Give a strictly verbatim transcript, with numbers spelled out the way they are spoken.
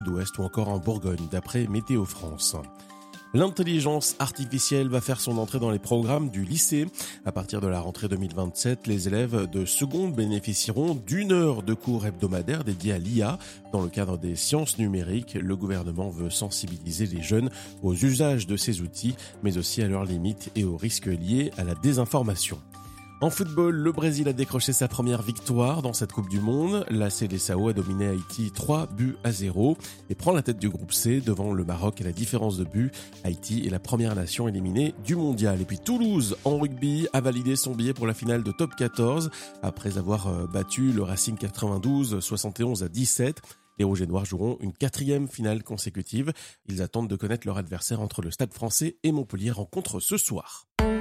d'Ouest ou encore en Bourgogne, d'après Météo France. L'intelligence artificielle va faire son entrée dans les programmes du lycée. À partir de la rentrée deux mille vingt-sept, les élèves de seconde bénéficieront d'une heure de cours hebdomadaires dédiés à l'I A. Dans le cadre des sciences numériques, le gouvernement veut sensibiliser les jeunes aux usages de ces outils, mais aussi à leurs limites et aux risques liés à la désinformation. En football, le Brésil a décroché sa première victoire dans cette Coupe du Monde. La Seleção a dominé Haïti trois buts à zéro et prend la tête du groupe C devant le Maroc à la différence de but. Haïti est la première nation éliminée du mondial. Et puis Toulouse, en rugby, a validé son billet pour la finale de Top quatorze après avoir battu le Racing quatre-vingt-douze soixante et onze à dix-sept. Les Rouges et Noirs joueront une quatrième finale consécutive. Ils attendent de connaître leur adversaire entre le Stade Français et Montpellier rencontre ce soir.